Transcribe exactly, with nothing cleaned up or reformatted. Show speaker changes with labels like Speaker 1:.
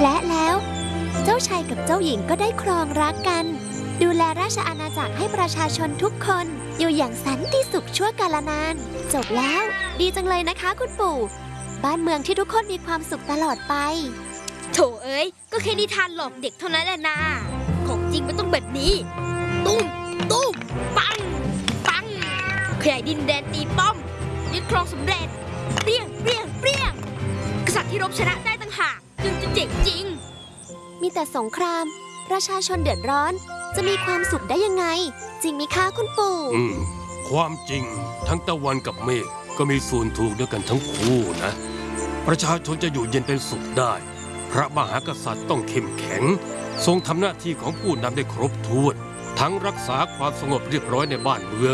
Speaker 1: และแล้วเจ้าชายกับเจ้าหญิงก็ได้ครองรักกันดูแลราชอาณาจักรให้ประชาชนทุกคนอยู่อย่างสันติสุขชั่วกาลนานจบแล้วดีจังเลยนะคะคุณปู่บ้านเมืองที่ทุกคนมีความสุขตลอดไป
Speaker 2: โถเอ้ยก็แค่นิทานหลอกเด็กเท่านั้นแหละนะของจริงมันต้องแบบนี้ตุ้มตุ้มปังปังขยายดินแดนตีป้อมยึดครองสำเร็จเปรี้ยงเปรี้ยงเปรี้ยงกษัตริย์ที่รบชนะได้ต่างหากจึงจะเจ๋งจริง
Speaker 1: มีแต่สงครามประชาชนเดือดร้อนจะมีความสุขได้ยังไงจริงไหมคะคุณปู่
Speaker 3: อืมความจริงทั้งตะวันกับเมฆก็มีส่วนถูกด้วยกันทั้งคู่นะประชาชนจะอยู่เย็นเป็นสุขได้พระมหากษัตริย์ต้องเข้มแข็งทรงทำหน้าที่ของผู้นำได้ครบถ้วนทั้งรักษาความสงบเรียบร้อยในบ้านเมือง